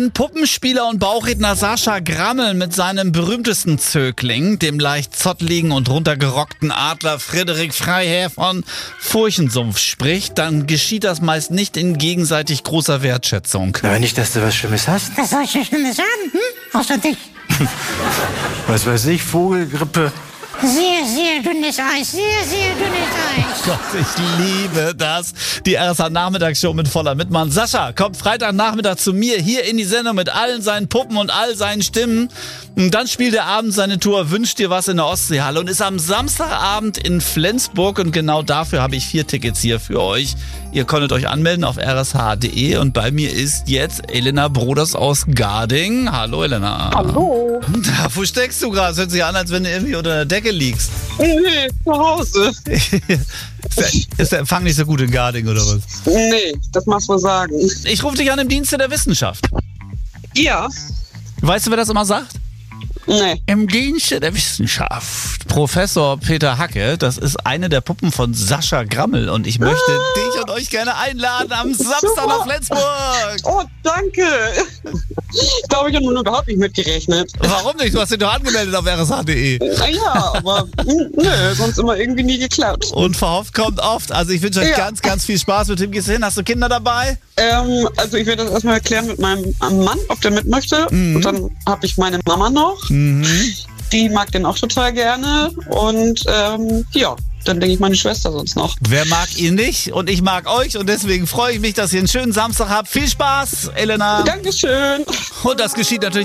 Puppenspieler und Bauchredner Sascha Grammel mit seinem berühmtesten Zögling, dem leicht zottligen und runtergerockten Adler Frederik Freiherr von Furchensumpf spricht, dann geschieht das meist nicht in gegenseitig großer Wertschätzung. Aber nicht, dass du was Schlimmes hast. Was soll ich denn Schlimmes sagen? Außer dich. Was weiß ich, Vogelgrippe. Sehr, sehr dünnes Eis. Sehr, sehr dünnes Eis. Gott, ich liebe das. Die RSA-Nachmittagsshow mit voller Mitmann. Sascha kommt Freitagnachmittag zu mir hier in die Sendung mit allen seinen Puppen und all seinen Stimmen. Und dann spielt er abends seine Tour Wünscht dir was in der Ostseehalle und ist am Samstagabend in Flensburg. Und genau dafür habe ich 4 Tickets hier für euch. Ihr konntet euch anmelden auf rsh.de und bei mir ist jetzt Elena Broders aus Garding. Hallo Elena. Hallo. Wo steckst du gerade? Es hört sich an, als wenn du irgendwie unter der Decke liegst. Nee, zu Hause. Ist der Empfang nicht so gut in Garding oder was? Nee, das machst du sagen. Ich rufe dich an im Dienste der Wissenschaft. Ja? Weißt du, wer das immer sagt? Nee. Im Dienste der Wissenschaft. Professor Peter Hacke, das ist eine der Puppen von Sascha Grammel und ich möchte dich und euch gerne einladen am Samstag nach Flensburg. Oh, danke. Da habe ich ja nun überhaupt nicht mitgerechnet. Warum nicht? Du hast dich doch angemeldet auf rsh.de. Ja, aber nö, sonst immer irgendwie nie geklappt. Und verhofft kommt oft. Also ich wünsche euch ganz, ganz viel Spaß. Mit wem gehst du hin? Hast du Kinder dabei? Also ich werde das erstmal erklären mit meinem Mann, ob der mit möchte. Und dann habe ich meine Mama noch. Die mag den auch total gerne. Und ja, dann denke ich meine Schwester sonst noch. Wer mag ihn nicht? Und ich mag euch. Und deswegen freue ich mich, dass ihr einen schönen Samstag habt. Viel Spaß, Elena. Dankeschön. Und das geschieht natürlich